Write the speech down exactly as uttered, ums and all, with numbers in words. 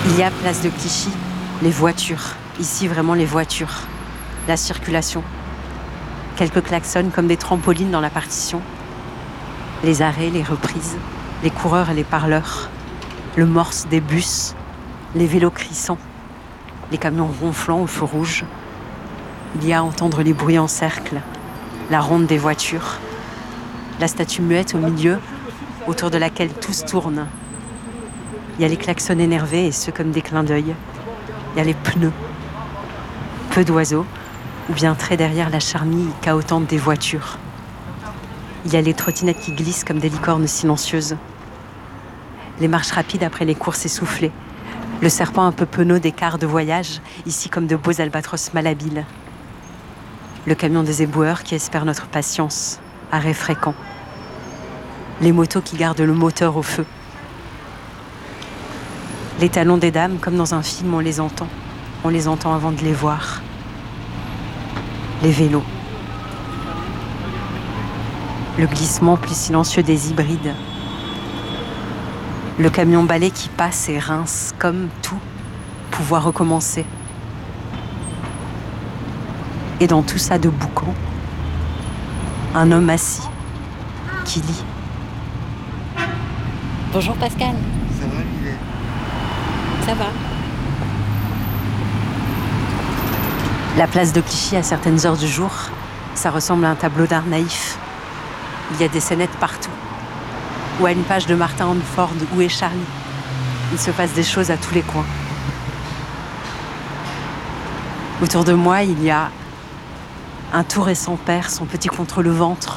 Il y a place de Clichy, les voitures. Ici, vraiment les voitures. La circulation. Quelques klaxons comme des trampolines dans la partition. Les arrêts, les reprises, les coureurs et les parleurs. Le morse des bus, les vélos crissants, les camions ronflants au feu rouge. Il y a à entendre les bruits en cercle, la ronde des voitures, la statue muette au milieu, autour de laquelle tous tournent. Il y a les klaxons énervés et ceux comme des clins d'œil. Il y a les pneus. Peu d'oiseaux, ou bien très derrière la charmille cahotante des voitures. Il y a les trottinettes qui glissent comme des licornes silencieuses. Les marches rapides après les courses essoufflées. Le serpent un peu penaud des cars de voyage, ici comme de beaux albatros malhabiles. Le camion des éboueurs qui espère notre patience, arrêt fréquent. Les motos qui gardent le moteur au feu. Les talons des dames, comme dans un film, on les entend. On les entend avant de les voir. Les vélos. Le glissement plus silencieux des hybrides. Le camion balai qui passe et rince, comme tout, pouvoir recommencer. Et dans tout ça de boucan, un homme assis, qui lit. Bonjour Pascal. Ça va, Milet? Ça va. La place de Clichy à certaines heures du jour, ça ressemble à un tableau d'art naïf. Il y a des scénettes partout. Ou à une page de Martin Handford, Où est Charlie? Il se passe des choses à tous les coins. Autour de moi, il y a un tout récent père, son petit contre le ventre,